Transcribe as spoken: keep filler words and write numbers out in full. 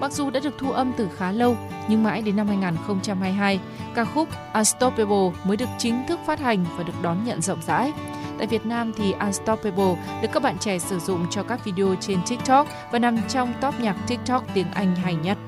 Mặc dù đã được thu âm từ khá lâu, nhưng mãi đến năm hai không hai hai, ca khúc Unstoppable mới được chính thức phát hành và được đón nhận rộng rãi. Tại Việt Nam thì Unstoppable được các bạn trẻ sử dụng cho các video trên TikTok và nằm trong top nhạc TikTok tiếng Anh hay nhất.